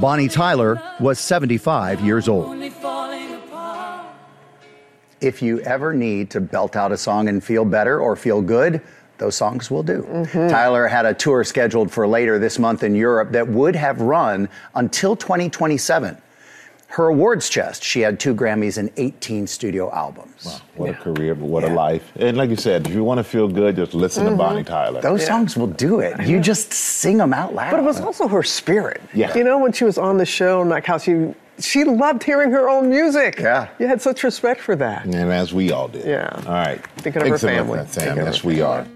Bonnie Tyler was 75 years old. If you ever need to belt out a song and feel better or feel good, those songs will do. Tyler had a tour scheduled for later this month in Europe that would have run until 2027. Her awards chest, she had 2 Grammys and 18 studio albums. Wow, what a career, but what a life. And like you said, if you want to feel good, just listen to Bonnie Tyler. Those songs will do it. You just sing them out loud. But it was also her spirit. Yeah. You know, when she was on the show, and like how she loved hearing her own music. Yeah. You had such respect for that. And as we all did. Yeah. All right. Thinking of her family. Yes, we are.